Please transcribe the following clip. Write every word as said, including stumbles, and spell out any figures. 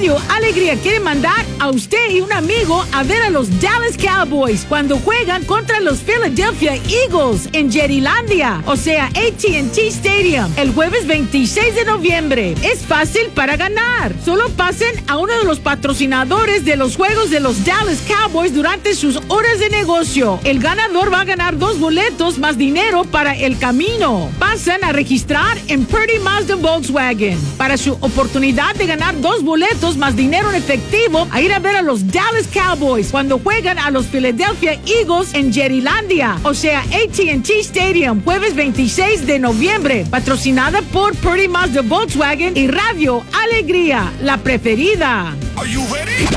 Radio Alegría quiere mandar a usted y un amigo a ver a los Dallas Cowboys cuando juegan contra los Philadelphia Eagles en Jerrylandia, o sea, A T and T Stadium, el jueves veintiséis de noviembre. Es fácil para ganar. Solo pasen a uno de los patrocinadores de los juegos de los Dallas Cowboys durante sus horas de negocio. El ganador va a ganar dos boletos más dinero para el camino. Pasan a registrar en Purdy Mazda Volkswagen para su oportunidad de ganar dos boletos más dinero en efectivo a ir a ver a los Dallas Cowboys cuando juegan a los Philadelphia Eagles en Jerrylandia, o sea, A T and T Stadium, jueves veintiséis de noviembre, patrocinada por Purdy Mazda Volkswagen y Radio Alegría, la preferida.